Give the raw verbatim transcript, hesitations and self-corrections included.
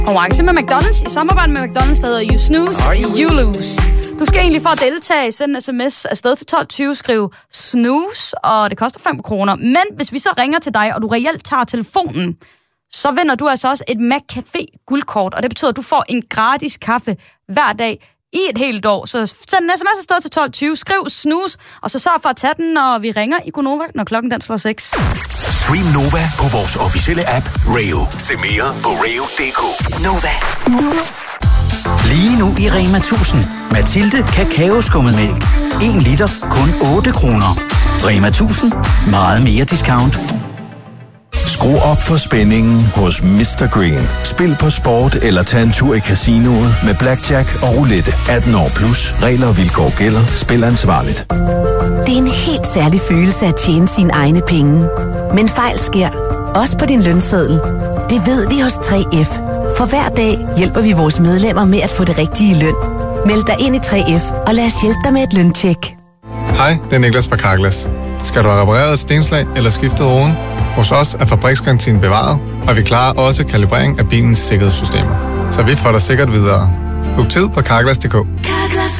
Konkurrence med McDonald's. I samarbejde med McDonald's, der hedder You Snooze, You Lose. Du skal egentlig for at deltage, sende en sms afsted til tolv tyve, skrive snooze, og det koster fem kroner. Men hvis vi så ringer til dig, og du reelt tager telefonen, så vinder du altså også et McCafé guldkort, og det betyder, at du får en gratis kaffe hver dag i et helt år. Så send en sms afsted til tolv tyve, skriv snooze, og så sørg for at tage den, når vi ringer i Gonova, når klokken den slår seks. Stream Nova på vores officielle app, Rayo. Se mere på rayo punktum d k. Nova. Lige nu i Rema tusind. Mathilde Kakaoskummetmælk. en liter, kun otte kroner. Rema tusind. Meget mere discount. Skru op for spændingen hos mister Green. Spil på sport eller tag en tur i casinoet med blackjack og roulette. atten år plus. Regler og vilkår gælder. Spil ansvarligt. Det er en helt særlig følelse at tjene sine egne penge. Men fejl sker. Også på din lønseddel. Det ved vi hos tre F. For hver dag hjælper vi vores medlemmer med at få det rigtige løn. Meld dig ind i tre F og lad os hjælpe dig med et løntjek. Hej, det er Niklas fra Carglass. Skal du have repareret et stenslag eller skiftet roden? Hos os er fabriksgarantien bevaret, og vi klarer også kalibrering af bilens sikkerhedssystemer. Så vi får dig sikkert videre. Book tid på carglass punktum d k. Carglass